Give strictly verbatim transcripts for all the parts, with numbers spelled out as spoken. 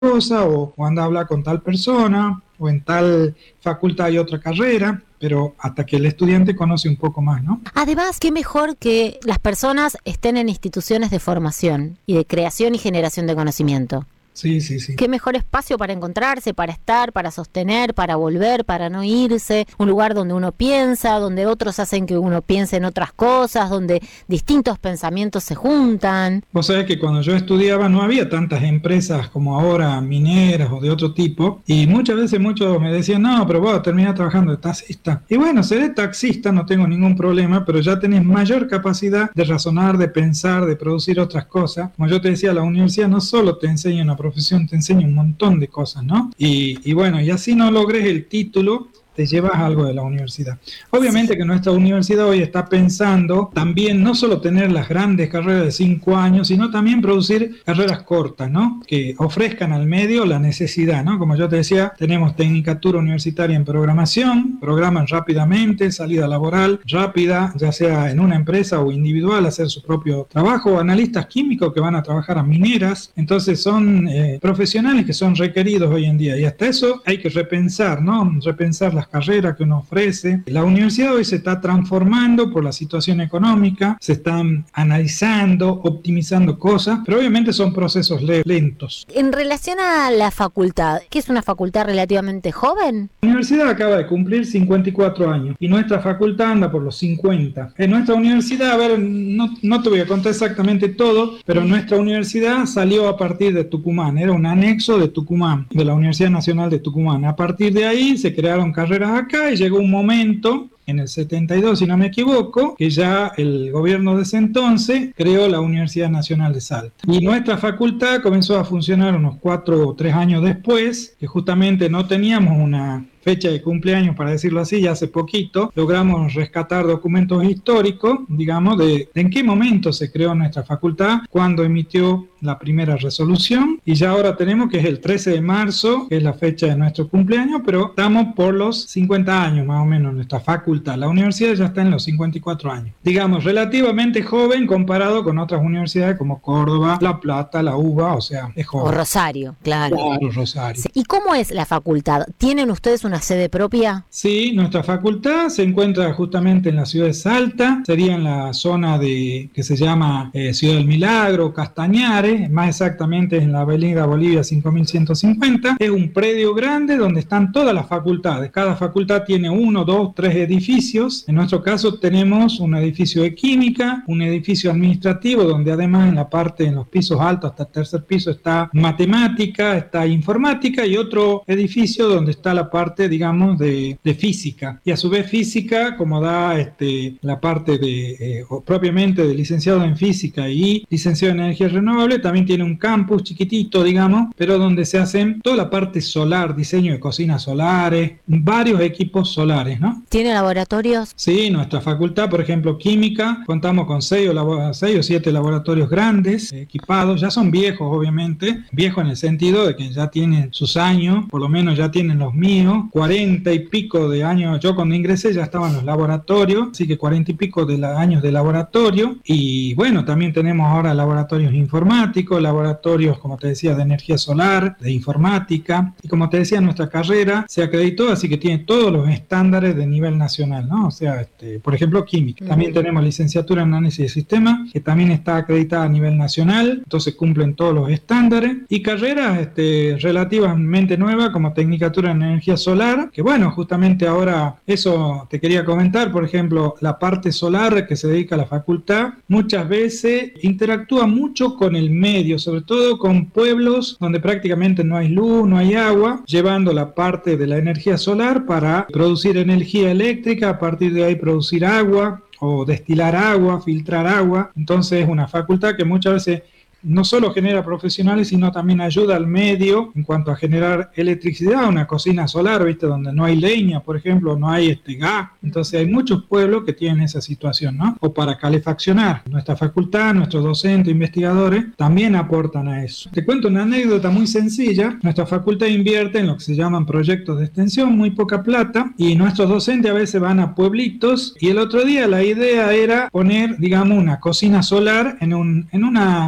cosa, o, o anda a hablar con tal persona, o en tal facultad hay otra carrera, pero hasta que el estudiante conoce un poco más, ¿no? Además, qué mejor que las personas estén en instituciones de formación y de creación y generación de conocimiento. Sí, sí, sí. Qué mejor espacio para encontrarse, para estar, para sostener, para volver, para no irse. Un lugar donde uno piensa, donde otros hacen que uno piense en otras cosas, donde distintos pensamientos se juntan. Vos sabés que cuando yo estudiaba no había tantas empresas como ahora, mineras o de otro tipo, y muchas veces muchos me decían, no, pero vos terminás trabajando de taxista. Y bueno, seré taxista, no tengo ningún problema, pero ya tenés mayor capacidad de razonar, de pensar, de producir otras cosas. Como yo te decía, la universidad no solo te enseña una profesión, te enseña un montón de cosas, ¿no? Y, y bueno, y así no logres el título, te llevas algo de la universidad. Obviamente que nuestra universidad hoy está pensando también no solo tener las grandes carreras de cinco años, sino también producir carreras cortas, ¿no? Que ofrezcan al medio la necesidad, ¿no? Como yo te decía, tenemos tecnicatura universitaria en programación, programan rápidamente, salida laboral rápida, ya sea en una empresa o individual, hacer su propio trabajo, analistas químicos que van a trabajar a mineras, entonces son eh, profesionales que son requeridos hoy en día, y hasta eso hay que repensar, ¿no? Repensar las carreras que uno ofrece. La universidad hoy se está transformando por la situación económica, se están analizando, optimizando cosas, pero obviamente son procesos le- lentos. En relación a la facultad, ¿qué es una facultad relativamente joven? La universidad acaba de cumplir cincuenta y cuatro años y nuestra facultad anda por los cincuenta. En nuestra universidad, a ver, no, no te voy a contar exactamente todo, pero nuestra universidad salió a partir de Tucumán, era un anexo de Tucumán, de la Universidad Nacional de Tucumán. A partir de ahí se crearon carreras acá y llegó un momento, en el setenta y dos si no me equivoco, que ya el gobierno de ese entonces creó la Universidad Nacional de Salta. Y nuestra facultad comenzó a funcionar unos cuatro o tres años después, que justamente no teníamos una fecha de cumpleaños, para decirlo así, ya hace poquito logramos rescatar documentos históricos, digamos, de, de en qué momento se creó nuestra facultad, cuándo emitió la primera resolución, y ya ahora tenemos que es el trece de marzo, que es la fecha de nuestro cumpleaños, pero estamos por los cincuenta años más o menos nuestra facultad. La universidad ya está en los cincuenta y cuatro años. Digamos, relativamente joven comparado con otras universidades como Córdoba, La Plata, la UBA, o sea, es joven. O Rosario, claro. Claro, Rosario. Sí. ¿Y cómo es la facultad? ¿Tienen ustedes una sede propia? Sí, nuestra facultad se encuentra justamente en la ciudad de Salta, sería en la zona de que se llama eh, Ciudad del Milagro, Castañares, más exactamente en la avenida Bolivia cinco mil ciento cincuenta. Es un predio grande donde están todas las facultades. Cada facultad tiene uno, dos, tres edificios. En nuestro caso tenemos un edificio de química, un edificio administrativo donde además en la parte, en los pisos altos hasta el tercer piso está matemática, está informática, y otro edificio donde está la parte, digamos, de, de física. Y a su vez física, como da este, la parte de, eh, o propiamente de licenciado en física y licenciado en energía renovable, también tiene un campus chiquitito, digamos, pero donde se hacen toda la parte solar, diseño de cocinas solares, varios equipos solares, ¿no? ¿Tiene laboratorios? Sí, nuestra facultad, por ejemplo, química, contamos con seis o, labo- seis o siete laboratorios grandes, eh, equipados, ya son viejos, obviamente, viejos en el sentido de que ya tienen sus años, por lo menos ya tienen los míos, cuarenta y pico de años. Yo cuando ingresé ya estaban los laboratorios, así que cuarenta y pico de la, años de laboratorio. Y bueno, también tenemos ahora laboratorios informáticos, laboratorios, como te decía, de energía solar, de informática. Y como te decía, nuestra carrera se acreditó, así que tiene todos los estándares de nivel nacional, ¿no? O sea, este, por ejemplo, química. También tenemos licenciatura en análisis de sistemas, que también está acreditada a nivel nacional, entonces cumplen todos los estándares. Y carreras este, relativamente nuevas, como tecnicatura en energía solar, que bueno, justamente ahora eso te quería comentar. Por ejemplo, la parte solar que se dedica a la facultad muchas veces interactúa mucho con el medio, sobre todo con pueblos donde prácticamente no hay luz, no hay agua, llevando la parte de la energía solar para producir energía eléctrica, a partir de ahí producir agua o destilar agua, filtrar agua. Entonces es una facultad que muchas veces no solo genera profesionales, sino también ayuda al medio en cuanto a generar electricidad, una cocina solar, ¿viste? Donde no hay leña, por ejemplo, no hay este gas. Entonces hay muchos pueblos que tienen esa situación, ¿no? O para calefaccionar. Nuestra facultad, nuestros docentes, investigadores, también aportan a eso. Te cuento una anécdota muy sencilla. Nuestra facultad invierte en lo que se llaman proyectos de extensión, muy poca plata, y nuestros docentes a veces van a pueblitos, y el otro día la idea era poner, digamos, una cocina solar en, un, en, una, en una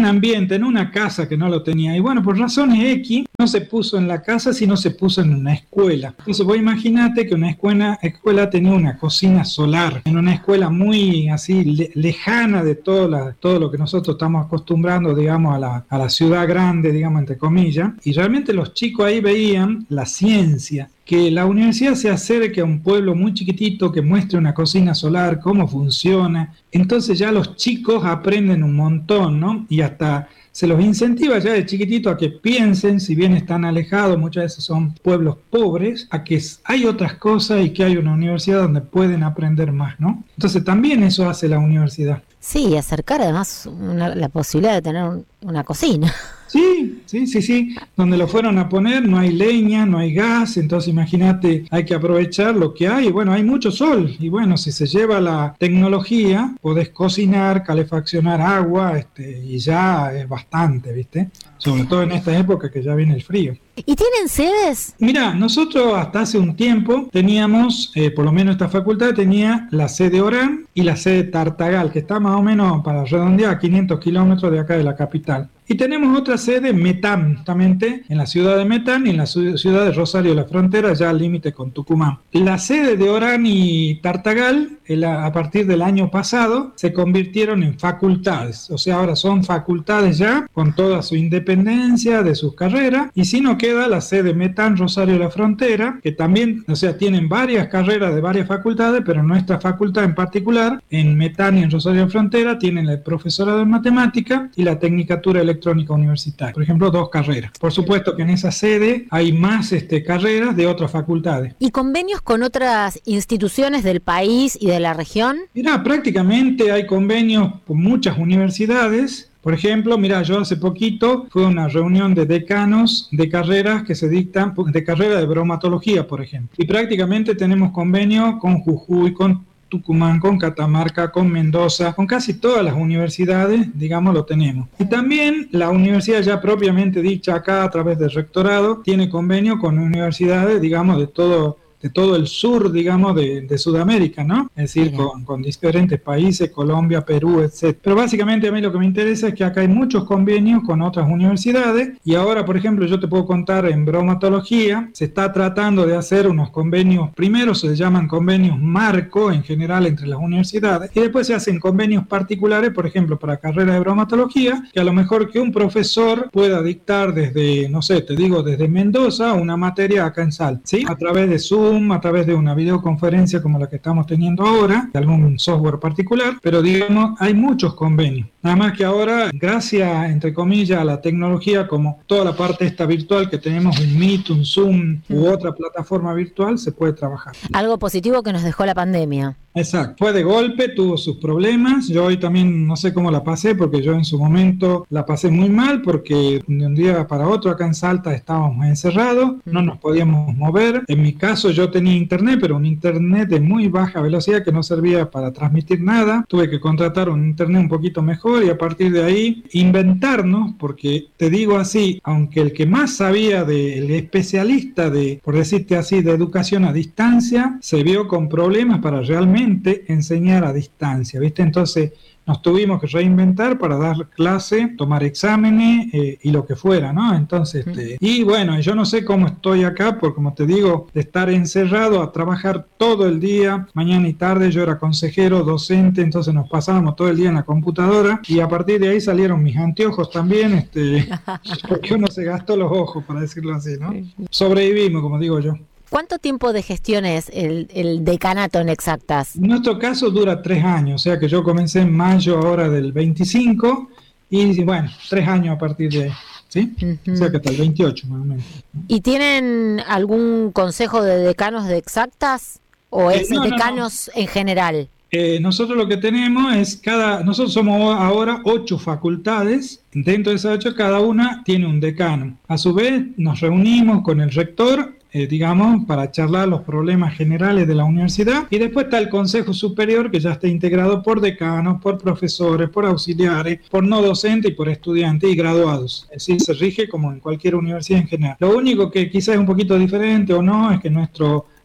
ambiente, en una casa que no lo tenía. Y bueno, por razones X, no se puso en la casa, sino se puso en una escuela. Entonces vos imaginate que una escuela, escuela tenía una cocina solar, en una escuela muy así le, lejana de todo, la, todo lo que nosotros estamos acostumbrando, digamos, a la, a la ciudad grande, digamos, entre comillas. Y realmente los chicos ahí veían la ciencia, que la universidad se acerque a un pueblo muy chiquitito que muestre una cocina solar, cómo funciona. Entonces ya los chicos aprenden un montón, ¿no? Y hasta se los incentiva ya de chiquitito a que piensen, si bien están alejados, muchas veces son pueblos pobres, a que hay otras cosas y que hay una universidad donde pueden aprender más, ¿no? Entonces también eso hace la universidad. Sí, y acercar además una, la posibilidad de tener un, una cocina. Sí, sí, sí, sí. Donde lo fueron a poner no hay leña, no hay gas, entonces imagínate, hay que aprovechar lo que hay. Bueno, hay mucho sol y bueno, si se lleva la tecnología, podés cocinar, calefaccionar agua, este, y ya es bastante, ¿viste? Sobre todo en esta época que ya viene el frío. ¿Y tienen sedes? Mira, nosotros hasta hace un tiempo teníamos, eh, por lo menos esta facultad tenía la sede Orán y la sede Tartagal, que está más o menos, para redondear, a quinientos kilómetros de acá de la capital. Y tenemos otra sede, Metán, justamente en la ciudad de Metán y en la ciudad de Rosario de la Frontera, ya al límite con Tucumán. La sede de Orán y Tartagal, a partir del año pasado, se convirtieron en facultades. O sea, ahora son facultades ya, con toda su independencia de sus carreras. Y si no queda la sede Metán, Rosario de la Frontera, que también, o sea, tienen varias carreras de varias facultades, pero nuestra facultad en particular, en Metán y en Rosario de la Frontera, tienen el profesorado de matemática y la tecnicatura electrónica universitaria. Por ejemplo, dos carreras. Por supuesto que en esa sede hay más este, carreras de otras facultades. ¿Y convenios con otras instituciones del país y de la región? Mirá, prácticamente hay convenios con muchas universidades. Por ejemplo, mira, yo hace poquito fue una reunión de decanos de carreras que se dictan, de carrera de bromatología, por ejemplo. Y prácticamente tenemos convenio con Jujuy, con Tucumán, con Catamarca, con Mendoza, con casi todas las universidades, digamos, lo tenemos. Y también la universidad ya propiamente dicha acá a través del rectorado tiene convenio con universidades, digamos, de todo de todo el sur, digamos, de, de Sudamérica, ¿no? Es decir, con, con diferentes países, Colombia, Perú, etcétera. Pero básicamente a mí lo que me interesa es que acá hay muchos convenios con otras universidades y ahora, por ejemplo, yo te puedo contar en bromatología, se está tratando de hacer unos convenios, primero se llaman convenios marco en general entre las universidades y después se hacen convenios particulares, por ejemplo, para carreras de bromatología, que a lo mejor que un profesor pueda dictar desde, no sé, te digo, desde Mendoza una materia acá en Salta, ¿sí? A través de Zoom, a través de una videoconferencia como la que estamos teniendo ahora, de algún software particular, pero digamos, hay muchos convenios. Nada más que ahora, gracias, entre comillas, a la tecnología, como toda la parte esta virtual que tenemos, un Meet, un Zoom u otra plataforma virtual, se puede trabajar. Algo positivo que nos dejó la pandemia. Exacto, fue de golpe, tuvo sus problemas, yo hoy también no sé cómo la pasé, porque yo en su momento la pasé muy mal, porque de un día para otro acá en Salta estábamos encerrados, no nos podíamos mover, en mi caso yo tenía internet, pero un internet de muy baja velocidad que no servía para transmitir nada, tuve que contratar un internet un poquito mejor y a partir de ahí inventarnos, porque te digo así, aunque el que más sabía del especialista de, por decirte así, de educación a distancia, se vio con problemas para realmente enseñar a distancia, ¿viste? Entonces nos tuvimos que reinventar para dar clase, tomar exámenes eh, y lo que fuera, ¿no? Entonces, este, y bueno, yo no sé cómo estoy acá, porque como te digo, de estar encerrado a trabajar todo el día, mañana y tarde, yo era consejero, docente, entonces nos pasábamos todo el día en la computadora y a partir de ahí salieron mis anteojos también, este, porque uno se gastó los ojos, para decirlo así, ¿no? Sobrevivimos, como digo yo. ¿Cuánto tiempo de gestión es el, el decanato en Exactas? En nuestro caso dura tres años, o sea que yo comencé en mayo ahora del veinticinco y bueno, tres años a partir de ahí, ¿sí? Uh-huh. O sea que hasta el veintiocho más o menos. ¿Y tienen algún consejo de decanos de Exactas o es eh, no, decanos no, no. en general? Eh, nosotros lo que tenemos es cada, nosotros somos ahora ocho facultades, dentro de esas ocho cada una tiene un decano. A su vez nos reunimos con el rector, Eh, digamos, para charlar los problemas generales de la universidad y después está el Consejo Superior que ya está integrado por decanos, por profesores, por auxiliares, por no docentes y por estudiantes y graduados. Es decir, se rige como en cualquier universidad en general. Lo único que quizás es un poquito diferente o no es que nuestro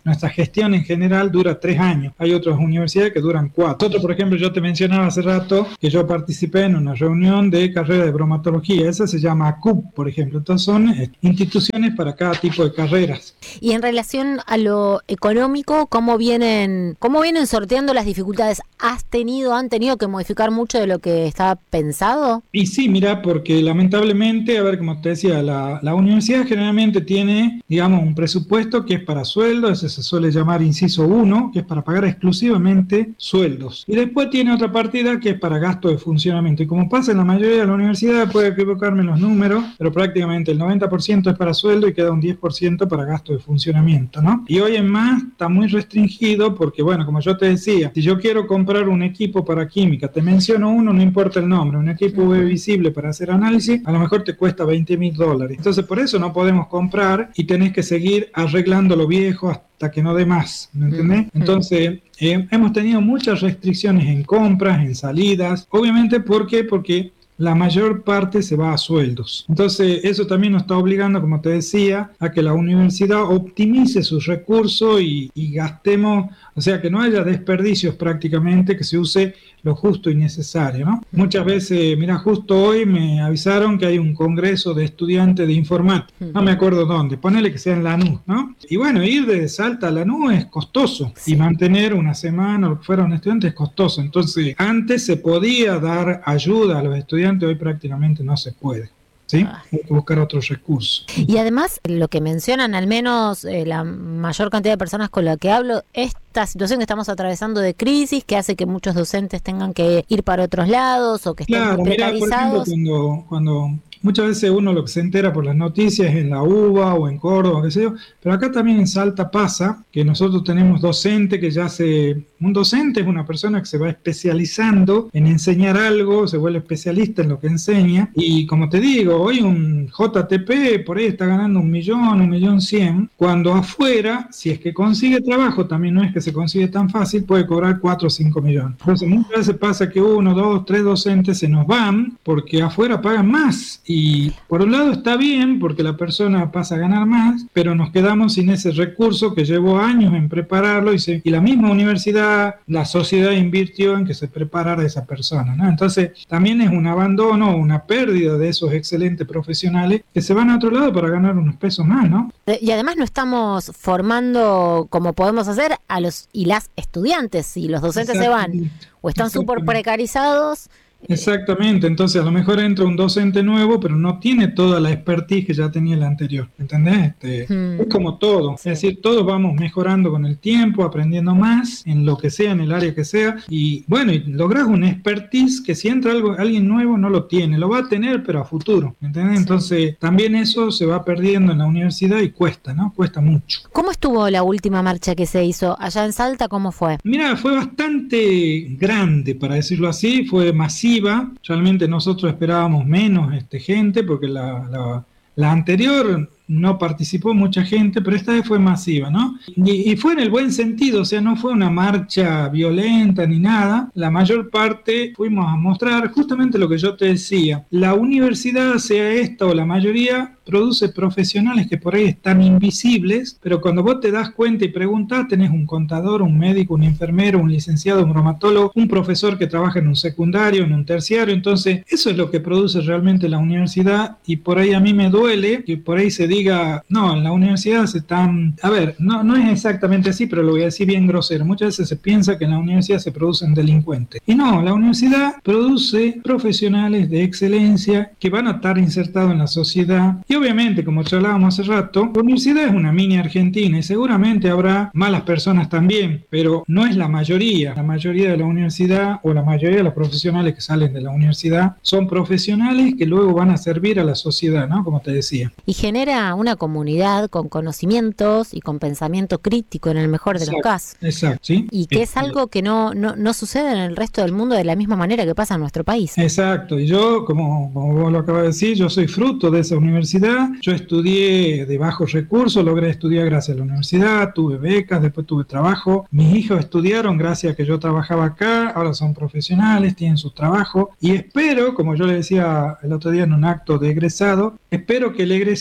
nuestra gestión en general dura tres años. Hay otras universidades que duran cuatro. Otro, por ejemplo, yo te mencionaba hace rato que yo participé en una reunión de carrera de bromatología. Esa se llama A C U P, por ejemplo. Entonces son eh, instituciones para cada tipo de carreras. Y en relación a lo económico, ¿cómo vienen, cómo vienen sorteando las dificultades? ¿Has tenido, han tenido que modificar mucho de lo que estaba pensado? Y sí, mira, porque lamentablemente, a ver, como te decía, la, la universidad generalmente tiene, digamos, un presupuesto que es para sueldos, ese se suele llamar inciso uno, que es para pagar exclusivamente sueldos. Y después tiene otra partida que es para gasto de funcionamiento. Y como pasa en la mayoría de las universidades, puedo equivocarme en los números, pero prácticamente el noventa por ciento es para sueldo y queda un diez por ciento para gasto de funcionamiento, ¿no? Y hoy en más está muy restringido porque, bueno, como yo te decía, si yo quiero comprar un equipo para química, te menciono uno, no importa el nombre, un equipo U V visible para hacer análisis, a lo mejor te cuesta veinte mil dólares. Entonces por eso no podemos comprar y tenés que seguir arreglando lo viejo hasta que no dé más, ¿me entendés? Entonces eh, hemos tenido muchas restricciones en compras, en salidas, obviamente, ¿por qué? Porque la mayor parte se va a sueldos. Entonces, eso también nos está obligando, como te decía, a que la universidad optimice sus recursos y, y gastemos, o sea, que no haya desperdicios prácticamente, que se use lo justo y necesario, ¿no? Muchas veces, mira, justo hoy me avisaron que hay un congreso de estudiantes de informática, no me acuerdo dónde, ponele que sea en Lanús, ¿no? Y bueno, ir de Salta a Lanús es costoso, sí. Y mantener una semana o lo que fuera un estudiante es costoso. Entonces, antes se podía dar ayuda a los estudiantes, hoy prácticamente no se puede. ¿Sí? Hay que buscar otros recursos. Y además, lo que mencionan, al menos eh, la mayor cantidad de personas con las que hablo, esta situación que estamos atravesando de crisis, que hace que muchos docentes tengan que ir para otros lados o que estén claro, precarizados. Mirá, por ejemplo, cuando, cuando muchas veces uno lo que se entera por las noticias es en la UBA o en Córdoba, qué sé yo, pero acá también en Salta pasa que nosotros tenemos docente que ya se... Un docente es una persona que se va especializando en enseñar algo, se vuelve especialista en lo que enseña, y como te digo, hoy un J T P por ahí está ganando un millón, un millón cien, cuando afuera, si es que consigue trabajo, también no es que se consigue tan fácil, puede cobrar cuatro o cinco millones. Entonces muchas veces pasa que uno, dos, tres docentes se nos van porque afuera pagan más, y por un lado está bien porque la persona pasa a ganar más, pero nos quedamos sin ese recurso que llevó años en prepararlo, y, se, y la misma universidad, la sociedad invirtió en que se preparara esa persona, ¿no? Entonces también es un abandono, una pérdida de esos excelentes profesionales que se van a otro lado para ganar unos pesos más, ¿no? Y además no estamos formando como podemos hacer a los y las estudiantes, si los docentes se van o están súper precarizados. Exactamente, entonces a lo mejor entra un docente nuevo, pero no tiene toda la expertise que ya tenía el anterior, ¿entendés? Este, hmm. Es como todo, sí. Es decir, todos vamos mejorando con el tiempo, aprendiendo más en lo que sea, en el área que sea, y bueno, y lográs una expertise que si entra algo, alguien nuevo no lo tiene, lo va a tener, pero a futuro, ¿entendés? Sí. Entonces también eso se va perdiendo en la universidad y cuesta, ¿no? Cuesta mucho. ¿Cómo estuvo la última marcha que se hizo allá en Salta? ¿Cómo fue? Mira, fue bastante grande, para decirlo así, fue masiva. Realmente nosotros esperábamos menos este, gente, porque la, la, la anterior no participó mucha gente, pero esta vez fue masiva, ¿no? Y, y fue en el buen sentido, o sea, no fue una marcha violenta ni nada. La mayor parte fuimos a mostrar justamente lo que yo te decía. La universidad, sea esta o la mayoría, produce profesionales que por ahí están invisibles, pero cuando vos te das cuenta y preguntás, tenés un contador, un médico, un enfermero, un licenciado, un bromatólogo, un profesor que trabaja en un secundario, en un terciario. Entonces, eso es lo que produce realmente la universidad, y por ahí a mí me duele que por ahí se diga diga, no, en la universidad se están... A ver, no, no es exactamente así, pero lo voy a decir bien grosero. Muchas veces se piensa que en la universidad se producen delincuentes. Y no, la universidad produce profesionales de excelencia que van a estar insertados en la sociedad. Y obviamente, como charlábamos hace rato, la universidad es una mini Argentina y seguramente habrá malas personas también, pero no es la mayoría. La mayoría de la universidad o la mayoría de los profesionales que salen de la universidad son profesionales que luego van a servir a la sociedad, ¿no? Como te decía. Y genera una comunidad con conocimientos y con pensamiento crítico en el mejor de exacto, los casos. Exacto, sí. Y que es algo que no, no, no sucede en el resto del mundo de la misma manera que pasa en nuestro país. Exacto, y yo, como, como vos lo acabas de decir, yo soy fruto de esa universidad. Yo estudié de bajos recursos, logré estudiar gracias a la universidad, tuve becas, después tuve trabajo. Mis hijos estudiaron gracias a que yo trabajaba acá, ahora son profesionales, tienen su trabajo, y espero, como yo le decía el otro día en un acto de egresado, espero que el egresado ese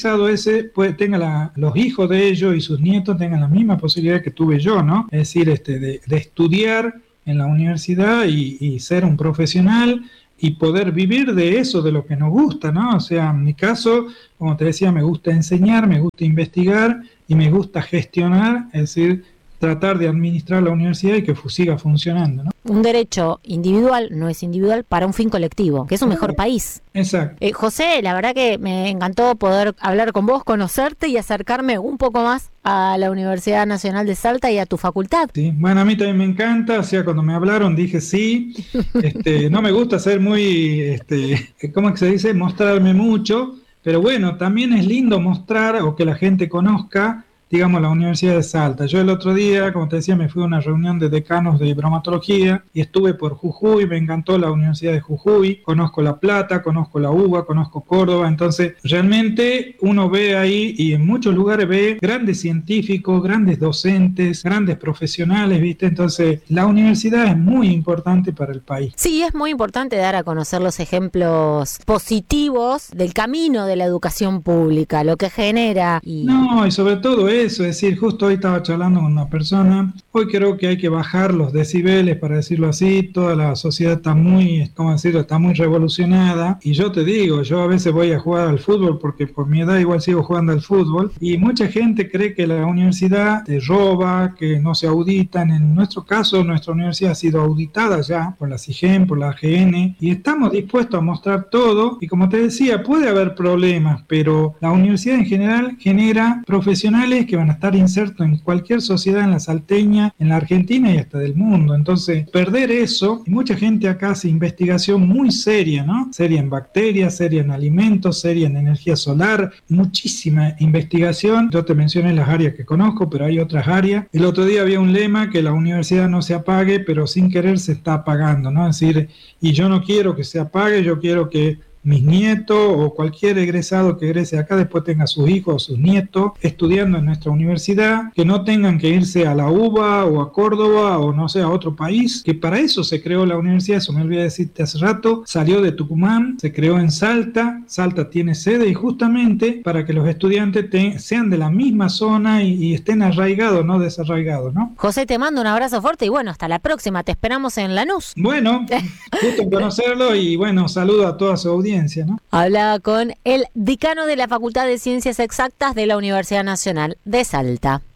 fuese, pues tenga la, los hijos de ellos y sus nietos tengan la misma posibilidad que tuve yo, ¿no? Es decir, este, de, de estudiar en la universidad y, y ser un profesional y poder vivir de eso, de lo que nos gusta, ¿no? O sea, en mi caso, como te decía, me gusta enseñar, me gusta investigar y me gusta gestionar, es decir, tratar de administrar la universidad y que siga funcionando, ¿no? Un derecho individual no es individual para un fin colectivo, que es un mejor país. Exacto. Eh, José, la verdad que me encantó poder hablar con vos, conocerte y acercarme un poco más a la Universidad Nacional de Salta y a tu facultad. Sí, bueno, a mí también me encanta, o sea, cuando me hablaron dije sí, este, no me gusta ser muy, este, ¿cómo es que se dice? Mostrarme mucho, pero bueno, también es lindo mostrar o que la gente conozca, digamos, la Universidad de Salta. Yo el otro día, como te decía, me fui a una reunión de decanos de bromatología y estuve por Jujuy, me encantó la Universidad de Jujuy, conozco La Plata, conozco la UBA, conozco Córdoba, entonces realmente uno ve ahí y en muchos lugares ve grandes científicos, grandes docentes, grandes profesionales, ¿viste? Entonces la universidad es muy importante para el país. Sí, es muy importante dar a conocer los ejemplos positivos del camino de la educación pública, lo que genera. Y... No, y sobre todo eso, es decir, justo hoy estaba charlando con una persona, hoy creo que hay que bajar los decibeles, para decirlo así, toda la sociedad está muy, ¿cómo decirlo?, está muy revolucionada, y yo te digo, yo a veces voy a jugar al fútbol, porque por mi edad igual sigo jugando al fútbol, y mucha gente cree que la universidad te roba, que no se auditan. En nuestro caso, nuestra universidad ha sido auditada ya por la SIGEN, por la A G N, y estamos dispuestos a mostrar todo, y como te decía, puede haber problemas, pero la universidad en general genera profesionales que van a estar insertos en cualquier sociedad, en la salteña, en la Argentina y hasta del mundo. Entonces, perder eso, y mucha gente acá hace investigación muy seria, ¿no? Seria en bacterias, seria en alimentos, seria en energía solar, muchísima investigación. Yo te mencioné las áreas que conozco, pero hay otras áreas. El otro día había un lema que la universidad no se apague, pero sin querer se está apagando, ¿no? Es decir, y yo no quiero que se apague, yo quiero que mis nietos o cualquier egresado que egrese acá después tenga sus hijos o sus nietos estudiando en nuestra universidad, que no tengan que irse a la UBA o a Córdoba o no sé, a otro país, que para eso se creó la universidad. Eso me olvidé decirte hace rato, salió de Tucumán, se creó en Salta, Salta tiene sede y justamente para que los estudiantes te, sean de la misma zona y, y estén arraigados, no desarraigados, ¿no? José, te mando un abrazo fuerte y bueno, hasta la próxima, te esperamos en Lanús. Bueno, gusto en conocerlo y bueno, saludo a toda su audiencia, ¿no? Hablaba con el decano de la Facultad de Ciencias Exactas de la Universidad Nacional de Salta.